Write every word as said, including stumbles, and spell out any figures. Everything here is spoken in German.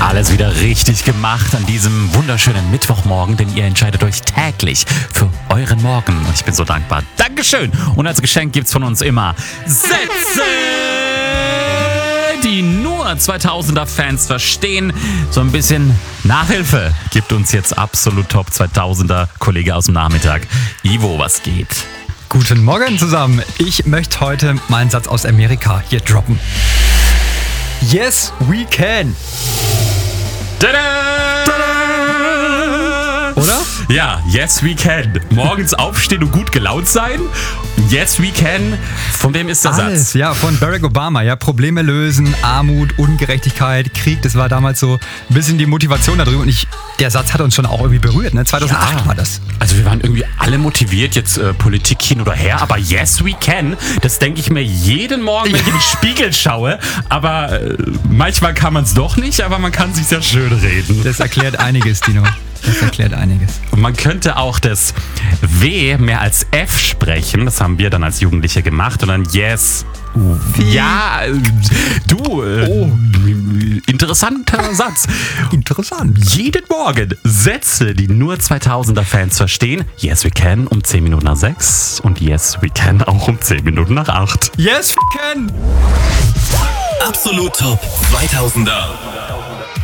Alles wieder richtig gemacht an diesem wunderschönen Mittwochmorgen, denn ihr entscheidet euch täglich für euren Morgen. Und ich bin so dankbar. Dankeschön. Und als Geschenk gibt's von uns immer Sätze, die nur zweitausender-Fans verstehen. So ein bisschen Nachhilfe gibt uns jetzt absolut Top zweitausender-Kollege aus dem Nachmittag. Ivo, was geht? Guten Morgen zusammen. Ich möchte heute mal einen Satz aus Amerika hier droppen. Yes, we can. Tada! Oder? Ja, yes we can. Morgens aufstehen und gut gelaunt sein. Yes we can. Von wem ist der Alles, Satz? ja, von Barack Obama. Ja, Probleme lösen, Armut, Ungerechtigkeit, Krieg. Das war damals so ein bisschen die Motivation darüber. Und ich, der Satz hat uns schon auch irgendwie berührt. Ne? zweitausendacht Ja. war das. Also wir waren irgendwie alle motiviert, jetzt äh, Politik hin oder her. Aber yes we can, das denke ich mir jeden Morgen, wenn ich in den Spiegel schaue. Aber äh, manchmal kann man es doch nicht, aber man kann sich sehr schön reden. Das erklärt einiges, Dino. Das erklärt einiges. Und man könnte auch das W mehr als F sprechen. Das haben wir dann als Jugendliche gemacht. Und dann yes. Ja, äh, du. Äh, Oh. Interessanter Satz. Interessant. Jeden Morgen Sätze, die nur zweitausender-Fans verstehen. Yes, we can um zehn Minuten nach sechs. Und yes, we can auch um zehn Minuten nach acht. Yes, we can. Absolut Top zweitausender.